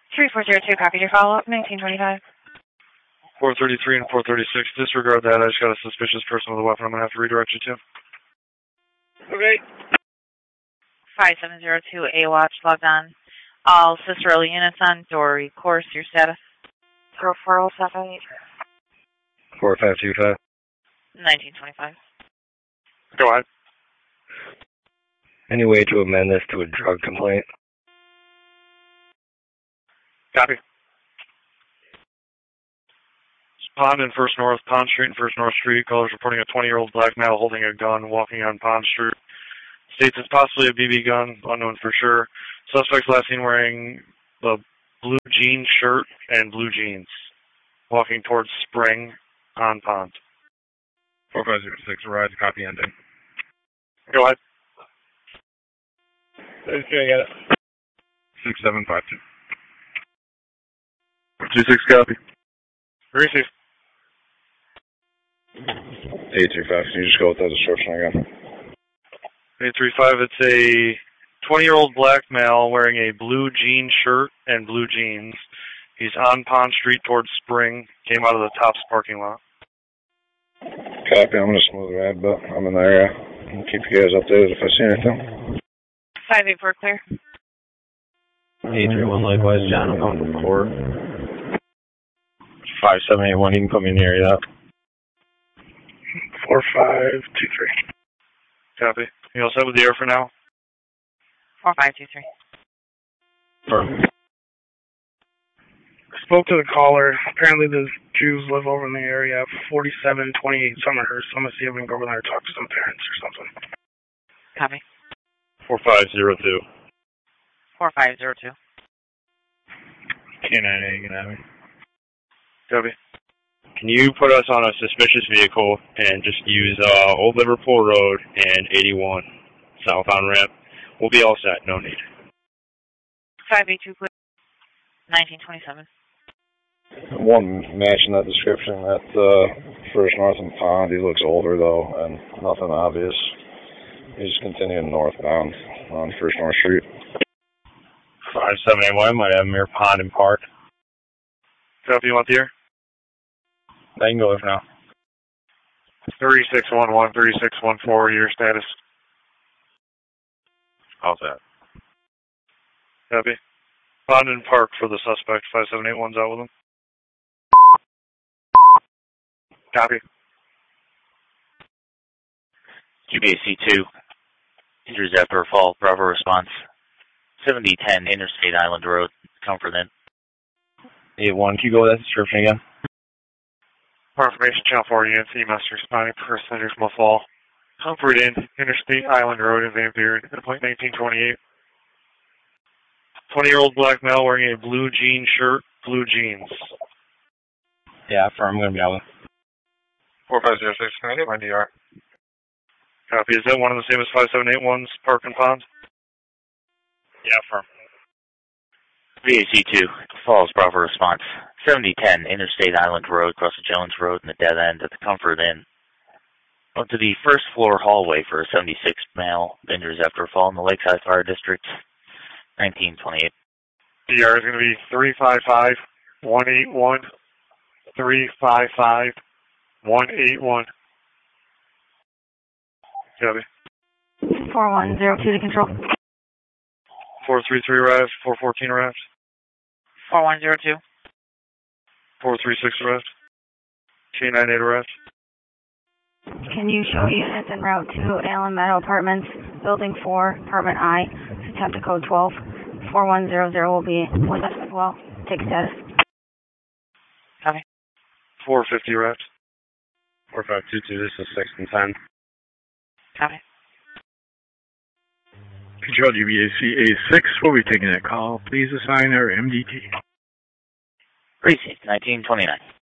3402, copy your follow-up, 1925. 433 and 436, disregard that. I just got a suspicious person with a weapon I'm going to have to redirect you to. Okay. 5702, A-Watch, logged on. All Cicero units on Dory course, your status? 4078. 4525. 1925. Go ahead. Any way to amend this to a drug complaint? Copy. Pond and First North, Pond Street and First North Street. Callers reporting a 20-year-old black male holding a gun walking on Pond Street. States it's possibly a BB gun, unknown for sure. Suspect's last seen wearing a blue jean shirt and blue jeans, walking towards Spring on Pond. 4506, arrives, copy ending. Go ahead. Okay, I got it. 6752. 26, copy. Receive. 835, can you just go with that description again? 835, it's a 20-year-old black male wearing a blue jean shirt and blue jeans. He's on Pond Street towards Spring, came out of the Tops parking lot. Copy, I'm going to smooth ride, but I'm in the area. I'll keep you guys updated if I see anything. 584 clear. 831 likewise, John, I'm going to court. 5781, you can put me in the area. 4523. Copy. You all set with the air for now? 4523. Perfect. Spoke to the caller. Apparently the Jews live over in the area, 4728 Summerhurst. I'm going to see if we can go over there and talk to some parents or something. Copy. 4502. 4502. K9A, can I have me? Copy. Can you put us on a suspicious vehicle and just use Old Liverpool Road and 81 southbound ramp? We'll be all set, no need. 582 clear. 1927. One matching that description at First North and Pond. He looks older, though, and nothing obvious. He's continuing northbound on First North Street. 5781, might have him near Pond and Park. Copy, you want the air? I can go there for now. 3611, 3614, your status? All set. Copy. Pond and Park for the suspect. 5781's out with him. Copy. QBAC 2, injuries after a fall, Bravo response. 7010 Interstate Island Road, Comfort Inn. 81, can you go with that description again? More information, Channel 4 units, EMS responding to first injuries will fall. Comfort Inn, Interstate Island Road in Van Buren, at point 1928. 20-year-old black male wearing a blue jean shirt, blue jeans. Yeah, firm, I'm going to be out with 4506, can I get my DR? Copy, is that one of the same as 5781's Park and Pond? Yeah, firm. VAC 2, Falls Bravo response. 7010 Interstate Island Road, across the Jones Road in the dead end at the Comfort Inn. Up to the first floor hallway for a 76 male, injuries after a fall in the Lakeside Fire District, 1928. DR is going to be 355 181 355 181. Copy. 4102 to control. 433 arrived, 414 arrived, 4102. 436 arrived, K98 arrived. Can you show units en route to Allen Meadow Apartments, Building 4, Apartment I, September code 12. 4100 will be with us as well. Take status. Copy. 450 arrived. 4522, this is 6 and 10. Copy. Control GBAC A6, we'll be taking that call. Please assign our MDT. Precinct 1929.